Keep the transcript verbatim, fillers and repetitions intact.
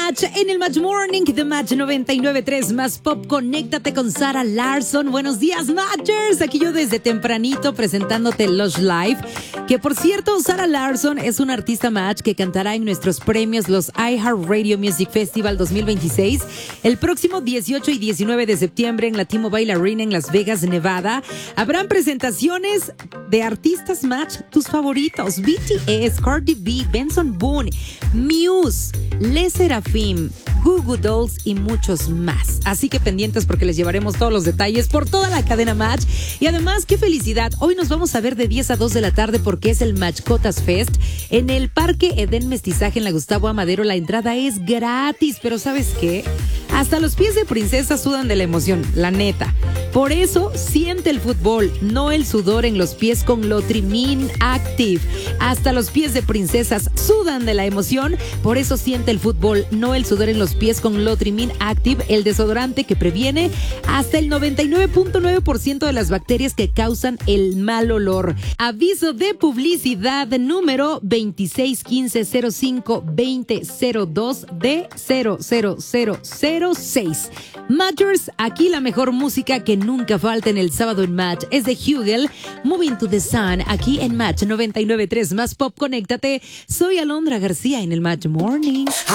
Match en el Match Morning de Match noventa y nueve punto tres más Pop. Conéctate con Sarah Larsson. Buenos días, Matchers. Aquí yo desde tempranito presentándote los live. Que por cierto, Sarah Larsson es una artista Match que cantará en nuestros premios, los iHeartRadio Music Festival dos mil veintiséis, el próximo dieciocho y diecinueve de septiembre en la T-Mobile Arena en Las Vegas, Nevada. Habrán presentaciones de artistas Match, tus favoritos: B T S, Cardi B, Benson Boone, Muse, Les Seraphim, Goo Goo Dolls y muchos más. Así que pendientes porque les llevaremos todos los detalles por toda la cadena Match. Y además, qué felicidad, hoy nos vamos a ver de diez a dos de la tarde porque es el Matchcotas Fest en el Parque Edén Mestizaje en la Gustavo Amadero. La entrada es gratis, pero ¿sabes qué? Hasta los pies de princesa sudan de la emoción, la neta. Por eso, siente el fútbol, no el sudor en los pies con Lotrimin Active. Hasta los pies de princesas sudan de la emoción, por eso siente el fútbol, no el sudor en los pies con Lotrimin Active, el desodorante que previene hasta el noventa y nueve punto nueve por ciento de las bacterias que causan el mal olor. Aviso de publicidad número veintiséis quince cero cinco veinte cero dos D cero cero cero cero seis. Matchers, aquí la mejor música que nunca falta en el sábado en Match es de Hugel, Moving to the Sun, aquí en Match noventa y nueve punto tres más Pop. Conéctate. Soy Alondra García en el Match Morning.